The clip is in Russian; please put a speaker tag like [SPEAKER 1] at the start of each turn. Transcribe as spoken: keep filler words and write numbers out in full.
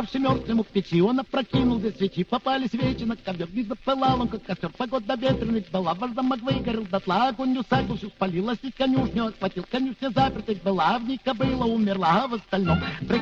[SPEAKER 1] мертвым у печи, он опрокинул две свечи, попали свечи на ковер, не запылал он, как костер, погода ветреных была, ваш замок выгорел дотла, огонь усадьбу всю спалилась, и конюшню отхватил, конюшня запертых была, в ней кобыла умерла, а в остальном